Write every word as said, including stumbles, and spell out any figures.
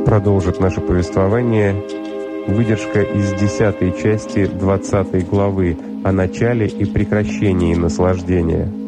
Продолжит наше повествование выдержка из десятой части двадцатой главы о начале и прекращении наслаждения.